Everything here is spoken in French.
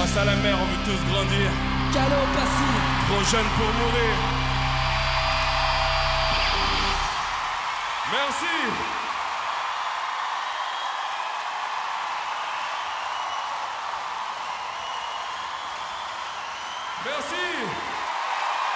Face à la mer, on veut tous grandir. Calopassie. Trop jeune pour mourir. Merci. Merci.